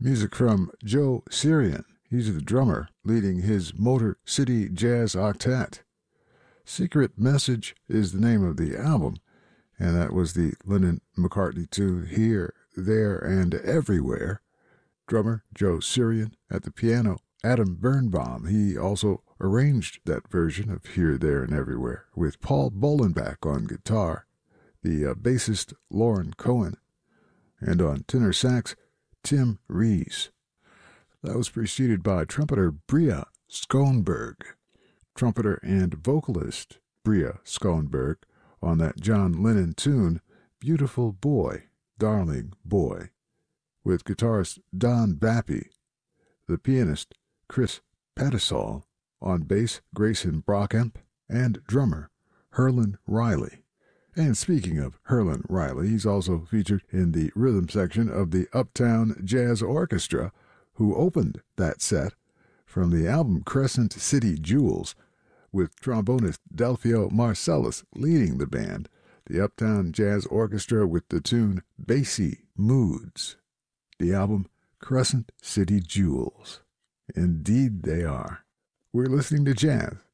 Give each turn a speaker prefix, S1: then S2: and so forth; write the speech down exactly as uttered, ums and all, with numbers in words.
S1: Music from Joe Syrian. He's the drummer leading his Motor City Jazz Octet. Secret Message is the name of the album, and that was the Lennon-McCartney tune Here, There, and Everywhere. Drummer Joe Syrian at the piano. Adam Birnbaum, he also arranged that version of Here, There, and Everywhere with Paul Bolenbach on guitar, the uh, bassist Lauren Cohen, and on tenor sax, Tim Rees. That was preceded by trumpeter Bria Schoenberg, trumpeter and vocalist Bria Schoenberg on that John Lennon tune, Beautiful Boy, Darling Boy, with guitarist Don Bappy, the pianist Chris Pattisall, on bass Grayson Brockamp, and drummer Herlin Riley. And speaking of Herlin Riley, he's also featured in the rhythm section of the Uptown Jazz Orchestra, who opened that set from the album Crescent City Jewels, with trombonist Delphio Marcellus leading the band, the Uptown Jazz Orchestra with the tune Bassy Moods. The album Crescent City Jewels. Indeed they are. We're listening to jazz